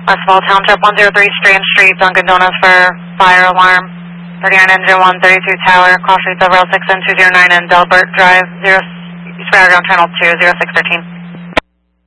Westfall Township, 103 Strand Street, Dunkin' Donuts for fire alarm. 39 engine 132 tower, call streets of rail 6 and 209 and Delbert Drive, Sparagon Channel 2, 0613.